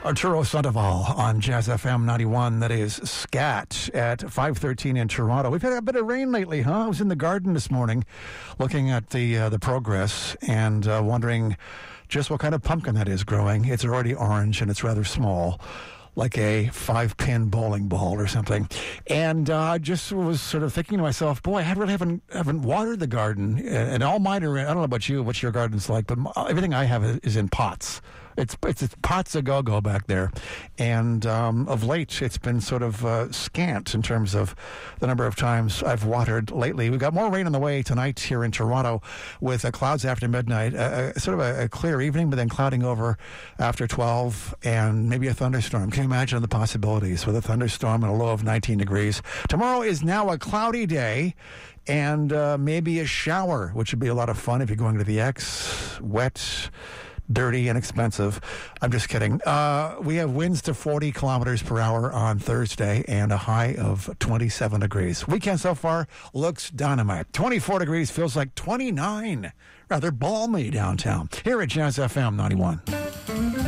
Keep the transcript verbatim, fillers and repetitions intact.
Arturo Sandoval on Jazz F M ninety-one. That is Scat at five thirteen in Toronto. We've had a bit of rain lately, huh? I was in the garden this morning looking at the uh, the progress and uh, wondering just what kind of pumpkin that is growing. It's already orange and it's rather small, like a five-pin bowling ball or something. And I uh, just was sort of thinking to myself, boy, I really haven't haven't watered the garden. And all mine are, I don't know about you, what your garden's like, but everything I have is in pots. It's, it's, it's pots a go-go back there. And um, of late, it's been sort of uh, scant in terms of the number of times I've watered lately. We've got more rain on the way tonight here in Toronto with uh, clouds after midnight. Uh, sort of a, a clear evening, but then clouding over after twelve and maybe a thunderstorm. Can you imagine the possibilities with a thunderstorm and a low of nineteen degrees? Tomorrow is now a cloudy day and uh, maybe a shower, which would be a lot of fun if you're going to the X. Wet, dirty, and expensive. I'm just kidding. Uh, we have winds to forty kilometers per hour on Thursday and a high of twenty-seven degrees. Weekend so far looks dynamite. twenty-four degrees feels like twenty-nine. Rather balmy downtown. Here at Jazz F M ninety-one.